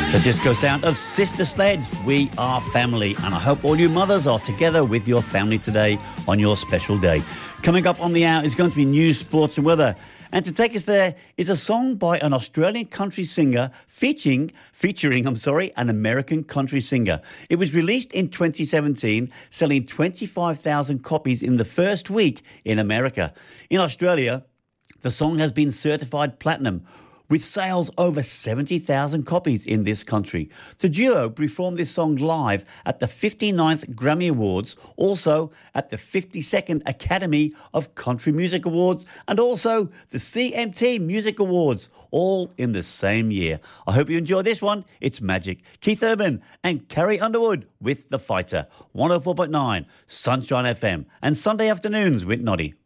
The disco sound of Sister Sledge, We Are Family. And I hope all you mothers are together with your family today on your special day. Coming up on the hour is going to be news, sports and weather. And to take us there is a song by an Australian country singer featuring an American country singer. It was released in 2017, selling 25,000 copies in the first week in America. In Australia, the song has been certified platinum, with sales over 70,000 copies in this country. The duo performed this song live at the 59th Grammy Awards, also at the 52nd Academy of Country Music Awards, and also the CMT Music Awards, all in the same year. I hope you enjoy this one. It's Magic. Keith Urban and Carrie Underwood with The Fighter. 104.9 Sunshine FM and Sunday afternoons with Noddy.